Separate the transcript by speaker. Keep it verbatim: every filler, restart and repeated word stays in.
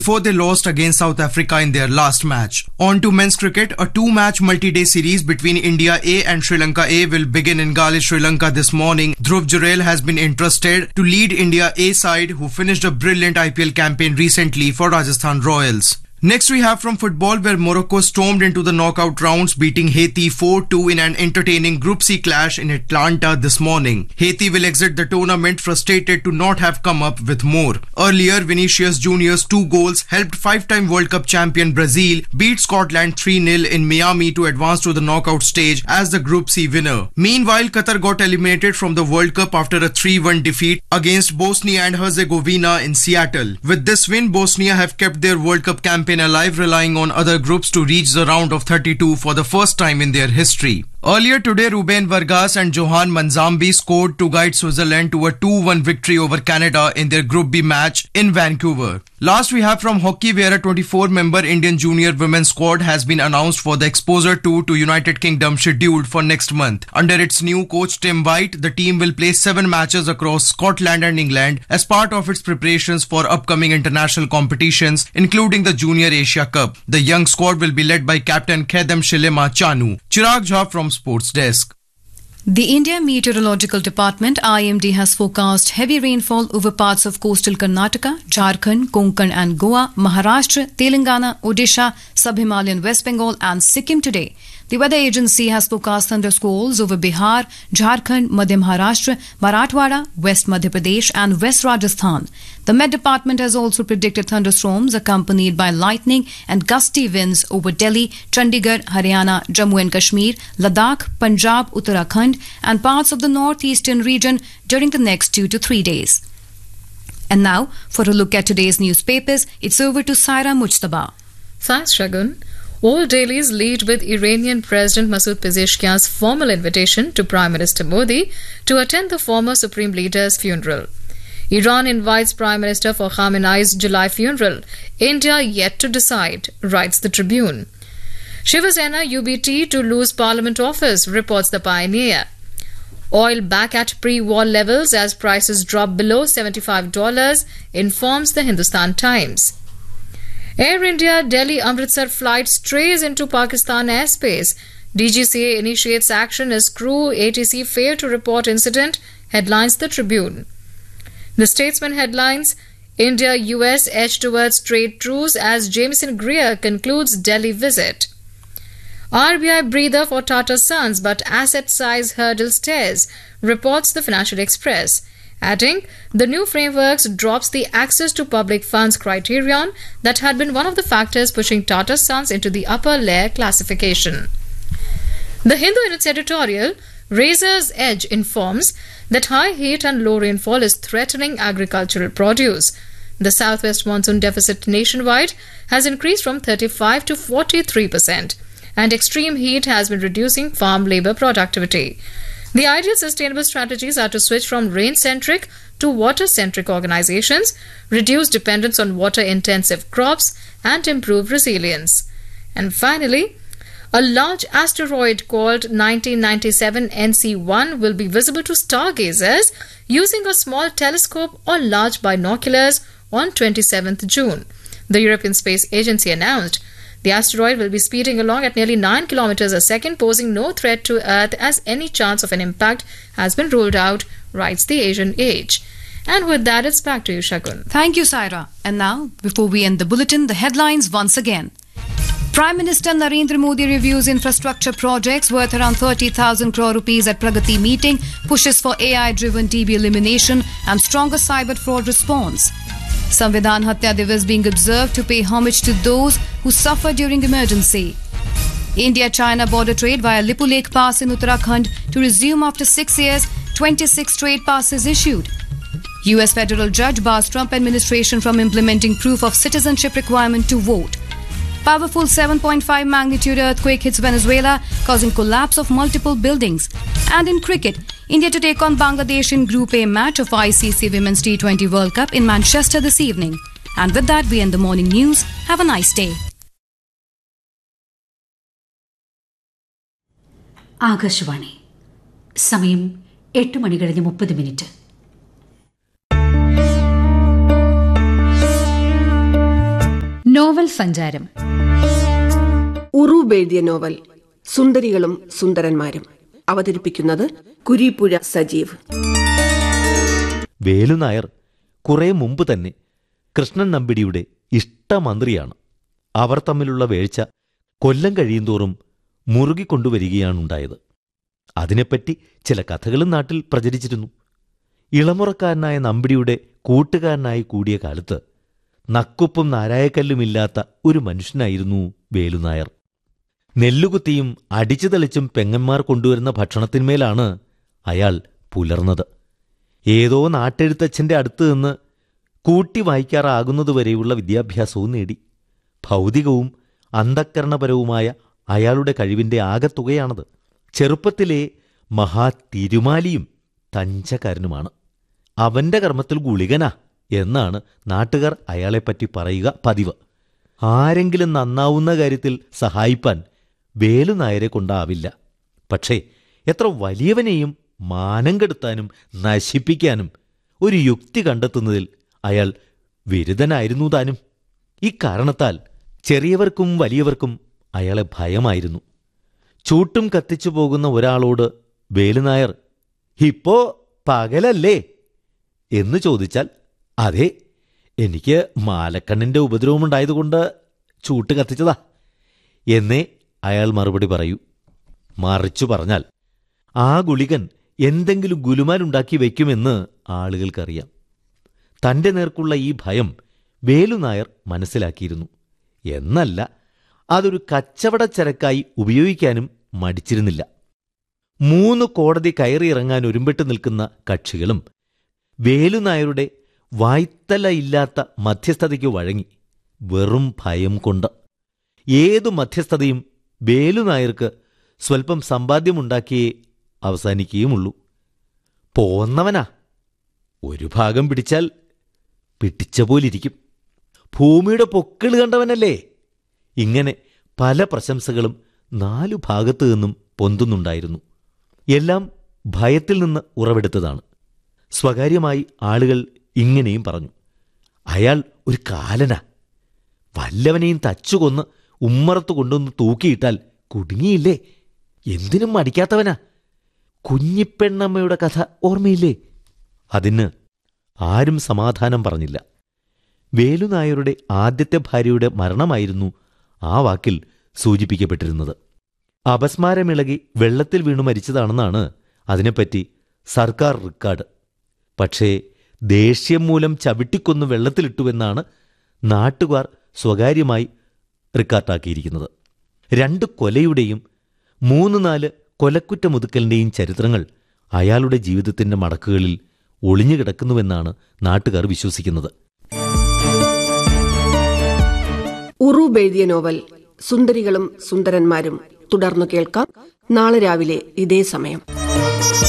Speaker 1: before they lost against South Africa in their last match. On to men's cricket, a two-match multi-day series between India A and Sri Lanka A will begin in Galle, Sri Lanka this morning. Dhruv Jurel has been entrusted to lead India A side, who finished a brilliant I P L campaign recently for Rajasthan Royals. Next we have from football, where Morocco stormed into the knockout rounds, beating Haiti four two in an entertaining Group C clash in Atlanta this morning. Haiti will exit the tournament frustrated to not have come up with more. Earlier, Vinicius Junior's two goals helped five-time World Cup champion Brazil beat Scotland three nil in Miami to advance to the knockout stage as the Group C winner. Meanwhile, Qatar got eliminated from the World Cup after a three one defeat against Bosnia and Herzegovina in Seattle. With this win, Bosnia have kept their World Cup campaign alive, relying on other groups to reach the round of thirty-two for the first time in their history. Earlier today, Ruben Vargas and Johan Manzambi scored to guide Switzerland to a two one victory over Canada in their Group B match in Vancouver. Last we have from hockey, where a twenty-four member Indian junior women's squad has been announced for the Exposure Tour to United Kingdom, scheduled for next month. Under its new coach Tim White, the team will play seven matches across Scotland and England as part of its preparations for upcoming international competitions, including the Junior Asia Cup. The young squad will be led by captain Khedem Shilema Chanu. Chirag Jha from Sports Desk.
Speaker 2: The India Meteorological Department I M D has forecast heavy rainfall over parts of coastal Karnataka, Jharkhand, Konkan and Goa, Maharashtra, Telangana, Odisha, Sub-Himalayan West Bengal and Sikkim today. The weather agency has forecast thundersqualls over Bihar, Jharkhand, Madhya Maharashtra, Marathwada, West Madhya Pradesh and West Rajasthan. The Met Department has also predicted thunderstorms accompanied by lightning and gusty winds over Delhi, Chandigarh, Haryana, Jammu and Kashmir, Ladakh, Punjab, Uttarakhand and parts of the northeastern region during the next two to three days. And now, for a look at today's newspapers, it's over to Saira Mujtaba.
Speaker 3: Thanks, Shagun. All dailies lead with Iranian President Masoud Pezeshkian's formal invitation to Prime Minister Modi to attend the former Supreme Leader's funeral. Iran invites Prime Minister for Khamenei's July funeral. India yet to decide, writes the Tribune. Shiva Sena U B T to lose Parliament office, reports the Pioneer. Oil back at pre-war levels as prices drop below seventy-five dollars, informs the Hindustan Times. Air India Delhi-Amritsar flight strays into Pakistan airspace. D G C A initiates action as crew A T C failed to report incident, headlines the Tribune. The Statesman headlines, India-U S edge towards trade truce as Jameson Greer concludes Delhi visit. R B I breather for Tata Sons, but asset size hurdle stairs, reports the Financial Express. Adding, the new frameworks drops the access to public funds criterion that had been one of the factors pushing Tata Sons into the upper layer classification. The Hindu in its editorial, Razor's Edge, informs that high heat and low rainfall is threatening agricultural produce. The southwest monsoon deficit nationwide has increased from thirty-five to forty-three percent, and extreme heat has been reducing farm labour productivity. The ideal sustainable strategies are to switch from rain-centric to water-centric organizations, reduce dependence on water-intensive crops, and improve resilience. And finally, a large asteroid called nineteen ninety-seven N C one will be visible to stargazers using a small telescope or large binoculars on twenty-seventh June. The European Space Agency announced. The asteroid will be speeding along at nearly nine kilometers a second, posing no threat to Earth as any chance of an impact has been ruled out, writes the Asian Age. And with that, it's back to you, Shagun.
Speaker 2: Thank you, Saira. And now, before we end the bulletin, the headlines once again. Prime Minister Narendra Modi reviews infrastructure projects worth around thirty thousand crore rupees at Pragati meeting, pushes for A I-driven T B elimination and stronger cyber fraud response. Samvidhan Hatya Divas being observed to pay homage to those who suffered during emergency. India-China border trade via Lipu Lake Pass in Uttarakhand to resume after six years, twenty-six trade passes issued. U S federal judge bars Trump administration from implementing proof of citizenship requirement to vote. Powerful seven point five magnitude earthquake hits Venezuela, causing collapse of multiple buildings. And in cricket, India to take on Bangladesh in Group A match of I C C Women's T twenty World Cup in Manchester this evening. And with that, we end the morning news. Have a nice day.
Speaker 4: Akashvani സമയം എട്ട് മണി കഴിഞ്ഞ് മുപ്പത് minute. Novel സഞ്ചാരം.
Speaker 5: ഉറൂബ് എഴുതിയ novel സുന്ദരികളും സുന്ദരന്മാരും. അവതരിപ്പിക്കുന്നത് കുരീപ്പുഴ സജീവ്.
Speaker 6: വേലുനായർ കുറെ മുമ്പ് തന്നെ കൃഷ്ണൻ നമ്പിടിയുടെ ഇഷ്ടമന്ത്രിയാണ്. അവർ തമ്മിലുള്ള വേഴ്ച കൊല്ലം കഴിയുന്തോറും മുറുകിക്കൊണ്ടുവരികയാണുണ്ടായത്. അതിനെപ്പറ്റി ചില കഥകളും നാട്ടിൽ പ്രചരിച്ചിരുന്നു. ഇളമുറക്കാരനായ നമ്പിടിയുടെ കൂട്ടുകാരനായി കൂടിയ കാലത്ത് നക്കുപ്പും നാരായക്കല്ലുമില്ലാത്ത ഒരു മനുഷ്യനായിരുന്നു വേലുനായർ. നെല്ലുകുത്തിയും അടിച്ചു തെളിച്ചും പെങ്ങന്മാർ കൊണ്ടുവരുന്ന ഭക്ഷണത്തിന്മേലാണ് അയാൾ പുലർന്നത്. ഏതോ നാട്ടെഴുത്തച്ഛൻ്റെ അടുത്ത് നിന്ന് കൂട്ടി വായിക്കാറാകുന്നതുവരെയുള്ള വിദ്യാഭ്യാസവും നേടി. ഭൗതികവും അന്ധക്കരണപരവുമായ അയാളുടെ കഴിവിൻ്റെ ആകത്തുകയാണത്. ചെറുപ്പത്തിലെ മഹാ തിരുമാലിയും തഞ്ചക്കാരനുമാണ്. അവന്റെ കർമ്മത്തിൽ ഗുളികനാ എന്നാണ് നാട്ടുകാർ അയാളെപ്പറ്റി പറയുക പതിവ്. ആരെങ്കിലും നന്നാവുന്ന കാര്യത്തിൽ സഹായിപ്പാൻ വേലുനായരെ കൊണ്ടാവില്ല. പക്ഷേ എത്ര വലിയവനെയും മാനം കെടുത്താനും നശിപ്പിക്കാനും ഒരു യുക്തി കണ്ടെത്തുന്നതിൽ അയാൾ വിരുദ്ധനായിരുന്നു താനും. ഇക്കാരണത്താൽ ചെറിയവർക്കും വലിയവർക്കും അയാളെ ഭയമായിരുന്നു. ചൂട്ടും കത്തിച്ചു പോകുന്ന ഒരാളോട് വേലുനായർ ഇപ്പോ പകലല്ലേ എന്ന് ചോദിച്ചാൽ, അതെ, എനിക്ക് മാലക്കണ്ണിൻ്റെ ഉപദ്രവമുണ്ടായതുകൊണ്ട് ചൂട്ട് കത്തിച്ചതാ എന്നേ അയാൾ മറുപടി പറയൂ. മറിച്ചു പറഞ്ഞാൽ ആ ഗുളികൻ എന്തെങ്കിലും ഗുലുമാലുണ്ടാക്കി വയ്ക്കുമെന്ന് ആളുകൾക്കറിയാം. തൻ്റെ നേർക്കുള്ള ഈ ഭയം വേലുനായർ മനസ്സിലാക്കിയിരുന്നു. എന്നല്ല, അതൊരു കച്ചവടച്ചരക്കായി ഉപയോഗിക്കാനും മടിച്ചിരുന്നില്ല. മൂന്ന് കോടതി കയറിയിറങ്ങാൻ ഒരുമ്പെട്ട് നിൽക്കുന്ന കക്ഷികളും വേലുനായരുടെ വായ്ത്തലയില്ലാത്ത മധ്യസ്ഥതയ്ക്ക് വഴങ്ങി. വെറും ഭയം കൊണ്ട്. ഏതു മധ്യസ്ഥതയും വേലുനായർക്ക് സ്വൽപ്പം സമ്പാദ്യമുണ്ടാക്കിയേ അവസാനിക്കുകയുമുള്ളൂ. പോന്നവനാ, ഒരു ഭാഗം പിടിച്ചാൽ പിടിച്ച പോലിരിക്കും. ഭൂമിയുടെ പൊക്കിൾ കണ്ടവനല്ലേ. ഇങ്ങനെ പല പ്രശംസകളും നാലു ഭാഗത്തു നിന്നും പൊന്തുന്നുണ്ടായിരുന്നു. എല്ലാം ഭയത്തിൽ നിന്ന് ഉറവെടുത്തതാണ്. സ്വകാര്യമായി ആളുകൾ ഇങ്ങനെയും പറഞ്ഞു, അയാൾ ഒരു കാലനാ. വല്ലവനെയും തച്ചുകൊന്ന് ഉമ്മറത്ത് കൊണ്ടുവന്ന് തൂക്കിയിട്ടാൽ കുടുങ്ങിയില്ലേ. എന്തിനും മടിക്കാത്തവനാ. കുഞ്ഞിപ്പെണ്ണമ്മയുടെ കഥ ഓർമ്മയില്ലേ? അതിന് ആരും സമാധാനം പറഞ്ഞില്ല. വേലുനായരുടെ ആദ്യത്തെ ഭാര്യയുടെ മരണമായിരുന്നു ആ വാക്കിൽ സൂചിപ്പിക്കപ്പെട്ടിരുന്നത്. അപസ്മാരമിളകി വെള്ളത്തിൽ വീണു മരിച്ചതാണെന്നാണ് അതിനെപ്പറ്റി സർക്കാർ റിക്കാർഡ്. പക്ഷേ ദേഷ്യം മൂലം ചവിട്ടിക്കൊന്നു വെള്ളത്തിലിട്ടുവെന്നാണ് നാട്ടുകാർ സ്വകാര്യമായി റിക്കാർഡാക്കിയിരിക്കുന്നത്. രണ്ട് കൊലയുടെയും മൂന്ന് നാല് കൊലക്കുറ്റമുതുക്കലിൻ്റെയും ചരിത്രങ്ങൾ അയാളുടെ ജീവിതത്തിൻ്റെ മടക്കുകളിൽ ഒളിഞ്ഞുകിടക്കുന്നുവെന്നാണ് നാട്ടുകാർ വിശ്വസിക്കുന്നത്.
Speaker 5: ഉറൂബ് എഴുതിയ നോവൽ സുന്ദരികളും സുന്ദരന്മാരും തുടർന്നു കേൾക്കാം നാളെ രാവിലെ ഇതേ സമയം.